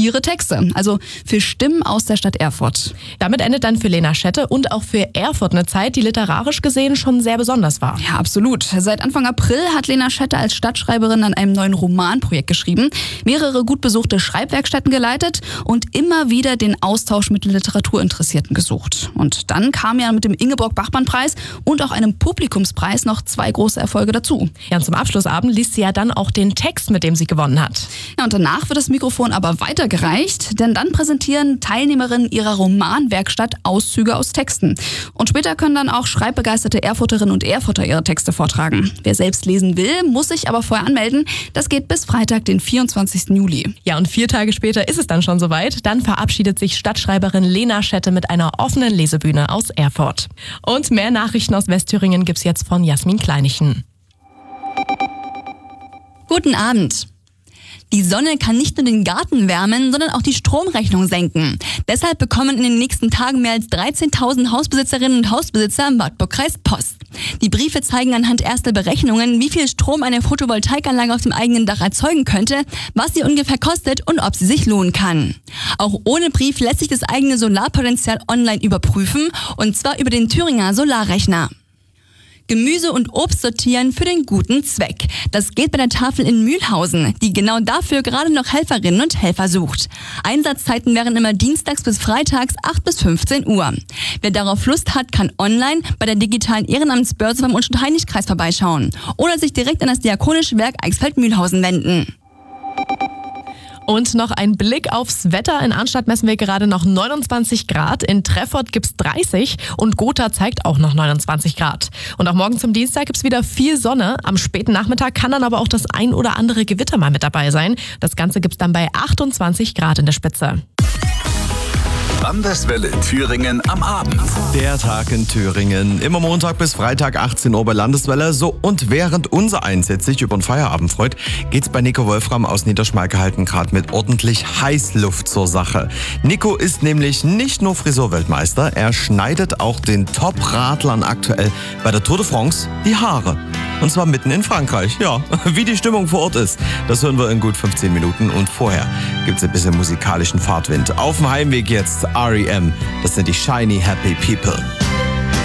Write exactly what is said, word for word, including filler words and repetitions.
ihre Texte, also für Stimmen aus der Stadt Erfurt. Damit endet dann für Lena Schette und auch für Erfurt eine Zeit, die literarisch gesehen schon sehr besonders war. Ja, absolut. Seit Anfang April hat Lena Schette als Stadtschreiberin an einem neuen Romanprojekt geschrieben, mehrere gut besuchte Schreibwerkstätten geleitet und immer wieder den Austausch mit Literaturinteressierten gesucht. Und dann kamen ja mit dem Ingeborg-Bachmann-Preis und auch einem Publikumspreis noch zwei große Erfolge dazu. Ja, und zum Abschlussabend liest sie ja dann auch den Text, mit dem sie gewonnen hat. Ja, und danach wird das Mikrofon aber weitergereicht, denn dann präsentieren Teilnehmerinnen ihrer Romanwerkstatt Auszüge aus Texten. Und später können dann auch schreibbegeisterte Erfurterinnen und Erfurter ihre Texte vortragen. Wer selbst lesen will, muss sich aber vorher anmelden. Das geht bis Freitag, den vierundzwanzigsten Juli. Ja, und vier Tage später ist es dann schon soweit. Dann verabschiedet sich Stadtschreiberin Lena Schette mit einer offenen Lesebühne aus Erfurt. Und mehr Nachrichten aus Westthüringen gibt's jetzt von Jasmin Kleinichen. Guten Abend. Die Sonne kann nicht nur den Garten wärmen, sondern auch die Stromrechnung senken. Deshalb bekommen in den nächsten Tagen mehr als dreizehntausend Hausbesitzerinnen und Hausbesitzer im Wartburgkreis Post. Die Briefe zeigen anhand erster Berechnungen, wie viel Strom eine Photovoltaikanlage auf dem eigenen Dach erzeugen könnte, was sie ungefähr kostet und ob sie sich lohnen kann. Auch ohne Brief lässt sich das eigene Solarpotenzial online überprüfen, und zwar über den Thüringer Solarrechner. Gemüse und Obst sortieren für den guten Zweck. Das geht bei der Tafel in Mühlhausen, die genau dafür gerade noch Helferinnen und Helfer sucht. Einsatzzeiten wären immer dienstags bis freitags acht bis fünfzehn Uhr. Wer darauf Lust hat, kann online bei der digitalen Ehrenamtsbörse beim Unstrut-Heinrich-Kreis vorbeischauen oder sich direkt an das Diakonische Werk Eichsfeld-Mühlhausen wenden. Und noch ein Blick aufs Wetter. In Arnstadt messen wir gerade noch neunundzwanzig Grad. In Treffort gibt's dreißig und Gotha zeigt auch noch neunundzwanzig Grad. Und auch morgen zum Dienstag gibt's wieder viel Sonne. Am späten Nachmittag kann dann aber auch das ein oder andere Gewitter mal mit dabei sein. Das Ganze gibt's dann bei achtundzwanzig Grad in der Spitze. Landeswelle Thüringen am Abend. Der Tag in Thüringen. Immer Montag bis Freitag achtzehn Uhr bei Landeswelle. So, und während unser Eins jetzt sich über den Feierabend freut, geht's bei Nico Wolfram aus Niederschmalkalden gerade mit ordentlich Heißluft zur Sache. Nico ist nämlich nicht nur Friseurweltmeister, er schneidet auch den Top-Radlern aktuell bei der Tour de France die Haare. Und zwar mitten in Frankreich. Ja, wie die Stimmung vor Ort ist, das hören wir in gut fünfzehn Minuten. Und vorher gibt's ein bisschen musikalischen Fahrtwind. Auf dem Heimweg jetzt R E M. Das sind die Shiny Happy People.